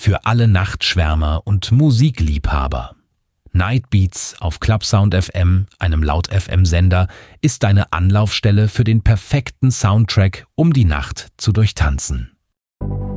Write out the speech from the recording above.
für alle Nachtschwärmer und Musikliebhaber. Nightbeats auf Clubsound FM, einem Laut-FM-Sender, ist deine Anlaufstelle für den perfekten Soundtrack, um die Nacht zu durchtanzen.